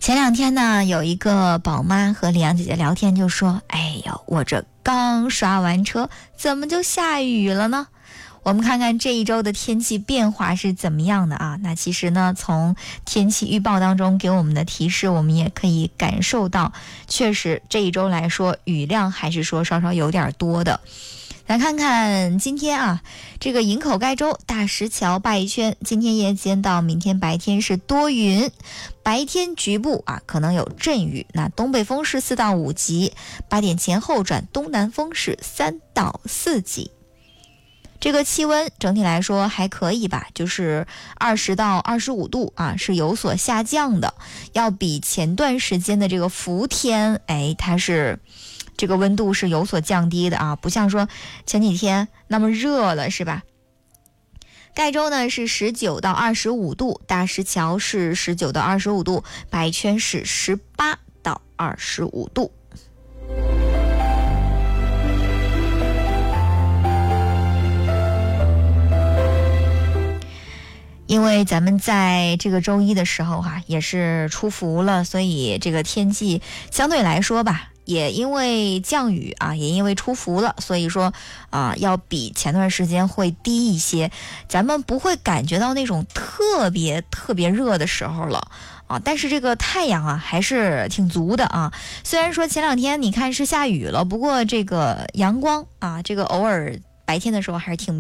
前两天呢，有一个宝妈和李阳姐姐聊天，就说：“哎呦，我这刚刷完车，怎么就下雨了呢？”我们看看这一周的天气变化是怎么样的啊？那其实呢，从天气预报当中给我们的提示，我们也可以感受到，确实这一周来说，雨量还是说稍稍有点多的。来看看今天啊，这个营口盖州大石桥鲅鱼圈，今天夜间到明天白天是多云，白天局部可能有阵雨，那东北风是4到5级，8点前后转东南风是3到4级。这个气温整体来说还可以吧，就是20到25度是有所下降的，要比前段时间的这个伏天，它是这个温度是有所降低的不像说前几天那么热了，是吧？盖州呢是19到25度，大石桥是19到25度，鲅鱼圈是18到25度。因为咱们在这个周一的时候也是出伏了，所以这个天气相对来说吧，也因为降雨也因为出伏了，所以说要比前段时间会低一些，咱们不会感觉到那种特别热的时候了但是这个太阳还是挺足的虽然说前两天你看是下雨了，不过这个阳光这个偶尔白天的时候还是挺